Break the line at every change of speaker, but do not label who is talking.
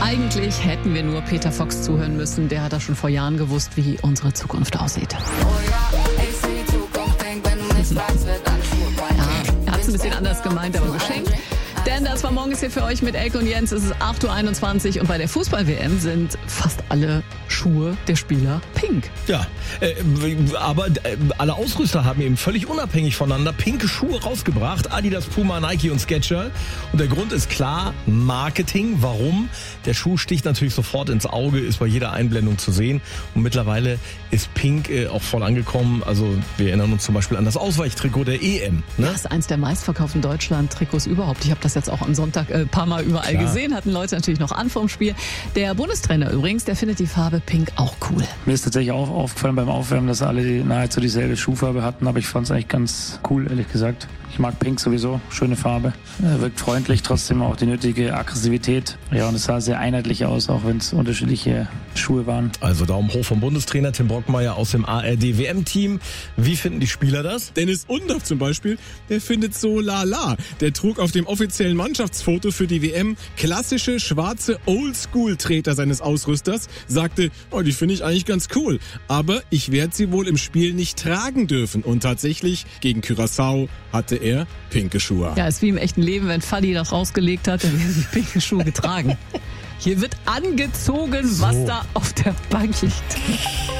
Eigentlich hätten wir nur Peter Fox zuhören müssen. Der hat das schon vor Jahren gewusst, wie unsere Zukunft aussieht. Ja, er hat es ein bisschen anders gemeint, aber geschenkt. Denn das war morgens hier für euch mit Elke und Jens. Es ist 8.21 Uhr und bei der Fußball-WM sind fast alle Schuhe der Spieler pink.
Ja, aber alle Ausrüster haben eben völlig unabhängig voneinander pinke Schuhe rausgebracht. Adidas, Puma, Nike und Skechers. Und der Grund ist klar, Marketing. Warum? Der Schuh sticht natürlich sofort ins Auge, ist bei jeder Einblendung zu sehen. Und mittlerweile ist pink auch voll angekommen. Also wir erinnern uns zum Beispiel an das Ausweichtrikot der EM. Ne?
Das ist eins der meistverkauften Deutschland-Trikots überhaupt. Ich habe das jetzt auch am Sonntag ein paar Mal überall gesehen. Hatten Leute natürlich noch an vorm Spiel. Der Bundestrainer übrigens, der findet die Farbe pink auch cool.
Mir ist tatsächlich auch aufgefallen beim Aufwärmen, dass alle nahezu dieselbe Schuhfarbe hatten, aber ich fand es eigentlich ganz cool, ehrlich gesagt. Ich mag pink sowieso, schöne Farbe. Wirkt freundlich, trotzdem auch die nötige Aggressivität. Ja, und es sah sehr einheitlich aus, auch wenn es unterschiedliche Schuhe waren.
Also Daumen hoch vom Bundestrainer Tim Brockmeier aus dem ARD-WM-Team. Wie finden die Spieler das?
Dennis Undorf zum Beispiel, der findet so lala. Der trug auf dem offiziellen Mannschaftsfoto für die WM klassische schwarze Oldschool-Treter seines Ausrüsters, sagte, oh, die finde ich eigentlich ganz cool, aber ich werde sie wohl im Spiel nicht tragen dürfen. Und tatsächlich, gegen Curaçao hatte er pinke Schuhe.
Ja, ist wie im echten Leben, wenn Fadi das rausgelegt hat, dann werden die pinke Schuhe getragen. Hier wird angezogen, was da auf der Bank liegt.